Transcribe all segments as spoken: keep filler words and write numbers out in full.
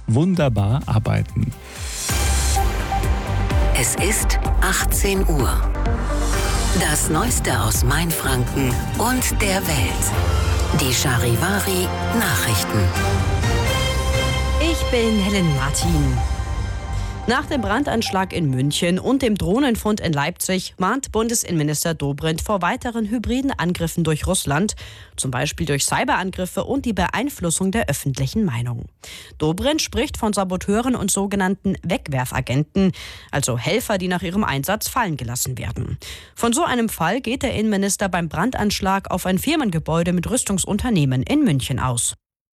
wunderbar arbeiten. Es ist achtzehn Uhr. Das Neueste aus Mainfranken und der Welt. Die Charivari Nachrichten. Ich bin Helen Martin. Nach dem Brandanschlag in München und dem Drohnenfund in Leipzig mahnt Bundesinnenminister Dobrindt vor weiteren hybriden Angriffen durch Russland, zum Beispiel durch Cyberangriffe und die Beeinflussung der öffentlichen Meinung. Dobrindt spricht von Saboteuren und sogenannten Wegwerfagenten, also Helfer, die nach ihrem Einsatz fallen gelassen werden. Von so einem Fall geht der Innenminister beim Brandanschlag auf ein Firmengebäude mit Rüstungsunternehmen in München aus.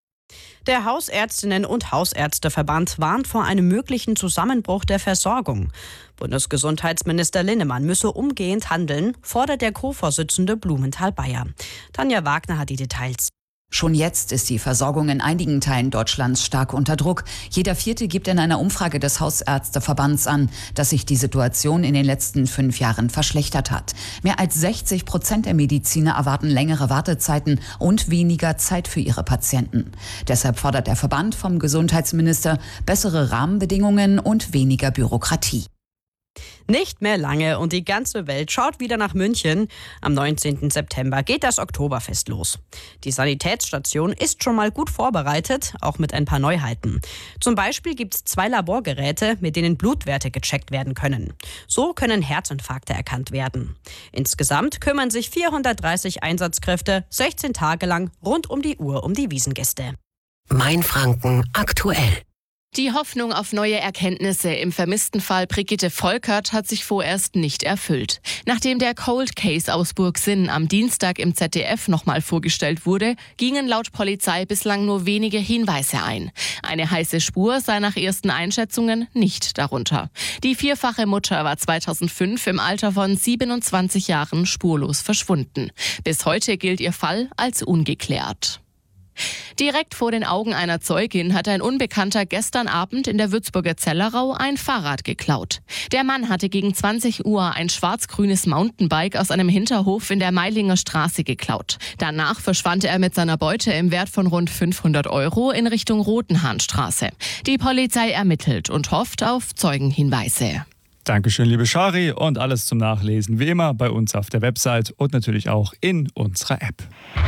Der Hausärztinnen- und Hausärzteverband warnt vor einem möglichen Zusammenbruch der Versorgung. Bundesgesundheitsminister Linnemann müsse umgehend handeln, fordert der Co-Vorsitzende Blumenthal-Bayer. Tanja Wagner hat die Details. Schon jetzt ist die Versorgung in einigen Teilen Deutschlands stark unter Druck. Jeder Vierte gibt in einer Umfrage des Hausärzteverbands an, dass sich die Situation in den letzten fünf Jahren verschlechtert hat. Mehr als sechzig Prozent der Mediziner erwarten längere Wartezeiten und weniger Zeit für ihre Patienten. Deshalb fordert der Verband vom Gesundheitsminister bessere Rahmenbedingungen und weniger Bürokratie. Nicht mehr lange und die ganze Welt schaut wieder nach München. Am neunzehnten September geht das Oktoberfest los. Die Sanitätsstation ist schon mal gut vorbereitet, auch mit ein paar Neuheiten. Zum Beispiel gibt es zwei Laborgeräte, mit denen Blutwerte gecheckt werden können. So können Herzinfarkte erkannt werden. Insgesamt kümmern sich vierhundertdreißig Einsatzkräfte sechzehn Tage lang rund um die Uhr um die Wiesengäste. Mainfranken aktuell. Die Hoffnung auf neue Erkenntnisse im vermissten Fall Brigitte Volkert hat sich vorerst nicht erfüllt. Nachdem der Cold Case aus Burgsinn am Dienstag im Z D F nochmal vorgestellt wurde, gingen laut Polizei bislang nur wenige Hinweise ein. Eine heiße Spur sei nach ersten Einschätzungen nicht darunter. Die vierfache Mutter war zweitausendfünf im Alter von siebenundzwanzig Jahren spurlos verschwunden. Bis heute gilt ihr Fall als ungeklärt. Direkt vor den Augen einer Zeugin hat ein Unbekannter gestern Abend in der Würzburger Zellerau ein Fahrrad geklaut. Der Mann hatte gegen zwanzig Uhr ein schwarz-grünes Mountainbike aus einem Hinterhof in der Meilinger Straße geklaut. Danach verschwand er mit seiner Beute im Wert von rund fünfhundert Euro in Richtung Rotenhahnstraße. Die Polizei ermittelt und hofft auf Zeugenhinweise. Dankeschön, liebe Shari, und alles zum Nachlesen wie immer bei uns auf der Website und natürlich auch in unserer App.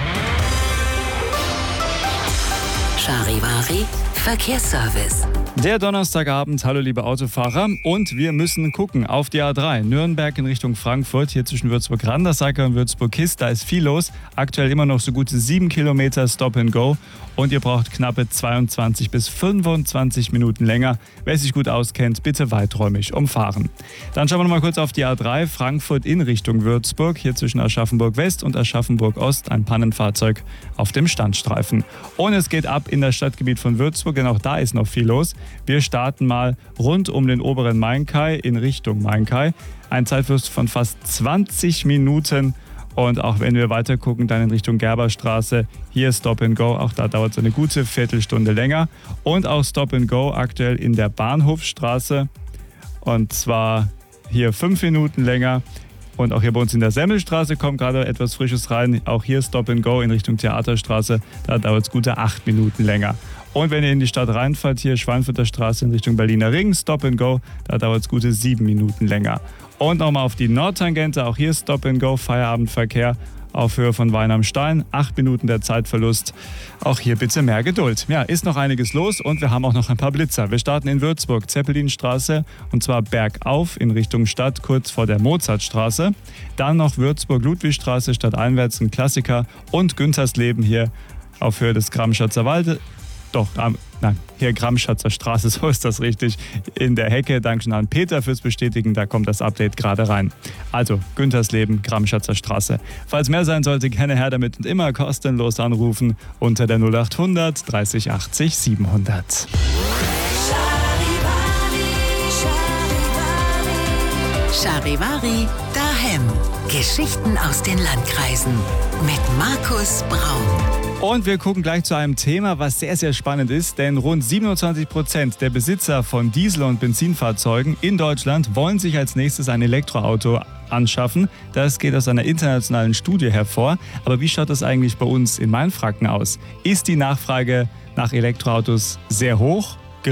Charivari Verkehrsservice. Der Donnerstagabend, hallo liebe Autofahrer, und wir müssen gucken auf die A drei, Nürnberg in Richtung Frankfurt, hier zwischen Würzburg-Randersacker und Würzburg-Kist, da ist viel los, aktuell immer noch so gute sieben Kilometer Stop and Go und ihr braucht knappe zweiundzwanzig bis fünfundzwanzig Minuten länger. Wer sich gut auskennt, bitte weiträumig umfahren. Dann schauen wir noch mal kurz auf die A drei, Frankfurt in Richtung Würzburg, hier zwischen Aschaffenburg West und Aschaffenburg Ost, ein Pannenfahrzeug auf dem Standstreifen. Und es geht ab in das Stadtgebiet von Würzburg, denn auch da ist noch viel los. Wir starten mal rund um den oberen Mainkai in Richtung Mainkai. Ein Zeitverlust von fast zwanzig Minuten. Und auch wenn wir weiter gucken, dann in Richtung Gerberstraße, hier Stop and Go, auch da dauert es eine gute Viertelstunde länger. Und auch Stop and Go aktuell in der Bahnhofstraße, und zwar hier fünf Minuten länger. Und auch hier bei uns in der Semmelstraße kommt gerade etwas Frisches rein. Auch hier Stop and Go in Richtung Theaterstraße, da dauert es gute acht Minuten länger. Und wenn ihr in die Stadt reinfahrt, hier Schweinfurter Straße in Richtung Berliner Ring, Stop and Go, da dauert es gute sieben Minuten länger. Und nochmal auf die Nordtangente, auch hier Stop and Go, Feierabendverkehr auf Höhe von Wein am Stein, acht Minuten der Zeitverlust. Auch hier bitte mehr Geduld. Ja, ist noch einiges los und wir haben auch noch ein paar Blitzer. Wir starten in Würzburg, Zeppelinstraße, und zwar bergauf in Richtung Stadt, kurz vor der Mozartstraße. Dann noch Würzburg-Ludwigstraße, stadteinwärts, ein Klassiker, und Güntersleben hier auf Höhe des Gramschatzer Waldes. Doch, ähm, nein, hier Gramschatzer Straße, so ist das richtig, in der Hecke. Dankeschön an Peter fürs Bestätigen, da kommt das Update gerade rein. Also, Güntersleben, Gramschatzer Straße. Falls mehr sein sollte, gerne her damit und immer kostenlos anrufen unter der null achthundert dreißig achtzig siebenhundert. Charivari daheim. Geschichten aus den Landkreisen mit Markus Braun. Und wir gucken gleich zu einem Thema, was sehr, sehr spannend ist, denn rund siebenundzwanzig Prozent der Besitzer von Diesel- und Benzinfahrzeugen in Deutschland wollen sich als nächstes ein Elektroauto anschaffen. Das geht aus einer internationalen Studie hervor. Aber wie schaut das eigentlich bei uns in Mainfranken aus? Ist die Nachfrage nach Elektroautos sehr hoch